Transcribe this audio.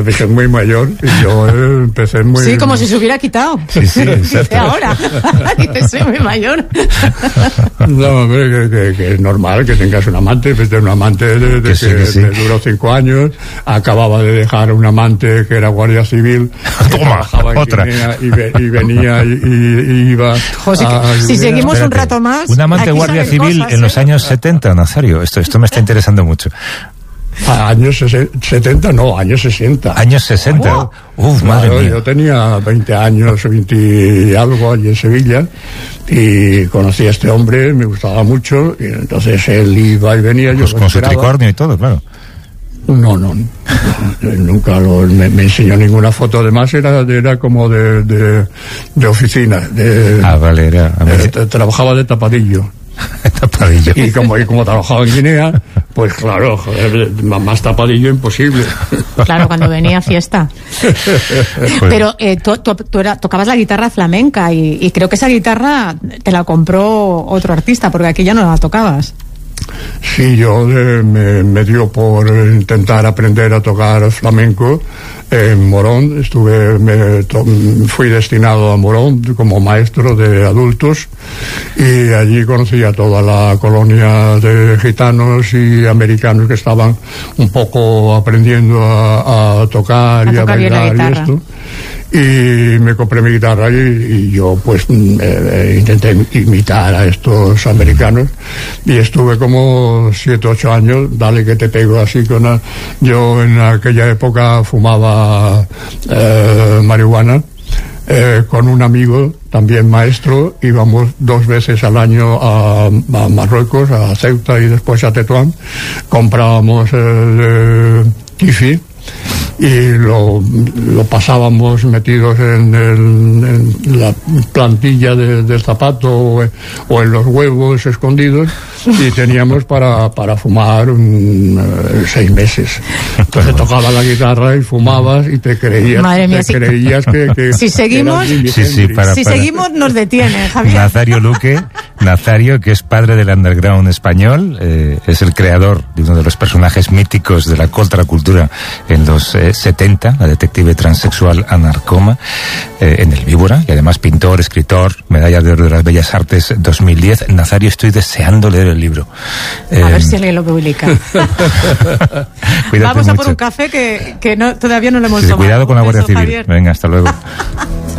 Es muy mayor y yo empecé muy... Sí, como si se hubiera quitado. Sí, Dice ahora. Dice, soy muy mayor. No, hombre, que es normal que tengas un amante. Pues de un amante que me duró 5 años. Acababa de dejar un amante que era guardia civil. Toma, otra. Y venía y iba... José, si seguimos un rato más... Un amante guardia civil cosas, en los años 70, Nazario. Esto me está interesando mucho. Años 70, no, años 60. Años 60. Madre mía. Yo tenía 20 años, 20 y algo allí en Sevilla, y conocí a este hombre, me gustaba mucho, y entonces él iba y venía. Pues yo con su tricornio y todo, claro. No, nunca me enseñó ninguna foto. Además era como de oficina. Vale, trabajaba de tapadillo. Tapadillo. Y como trabajaba en Guinea, pues claro, joder, más tapadillo imposible. Claro, cuando venía a fiesta. Pero tú tocabas la guitarra flamenca y creo que esa guitarra te la compró otro artista, porque aquí ya no la tocabas. Sí, yo me dio por intentar aprender a tocar flamenco en Morón. Fui destinado a Morón como maestro de adultos, y allí conocí a toda la colonia de gitanos y americanos que estaban un poco aprendiendo a tocar y a bailar y esto. Y me compré mi guitarra y yo pues intenté imitar a estos americanos, y estuve como 7 o 8 años, dale que te pego así yo en aquella época fumaba marihuana con un amigo también maestro. Íbamos 2 veces al año a Marruecos, a Ceuta y después a Tetuán. Comprábamos kifi y lo pasábamos metidos en la plantilla del zapato o en los huevos escondidos, y teníamos para fumar 6 meses. Entonces tocaba la guitarra y fumabas y te creías. Madre mía, creías que si seguimos, seguimos nos detiene, Javier. Nazario, que es padre del underground español, es el creador de uno de los personajes míticos de la contracultura en los 70, la detective transexual Anarcoma, en el Víbora, y además pintor, escritor, medalla de oro de las Bellas Artes 2010. Nazario, estoy deseando leer el libro. A ver si alguien lo publica. Vamos a por un café que todavía no lo hemos tomado. Cuidado con la Guardia Civil. Javier. Venga, hasta luego.